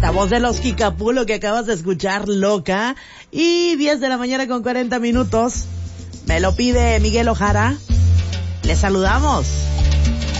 La voz de los Kickapoo, que acabas de escuchar, Loca. Y 10 de la mañana con 40 minutos. Me lo pide Miguel Ojara. Les saludamos.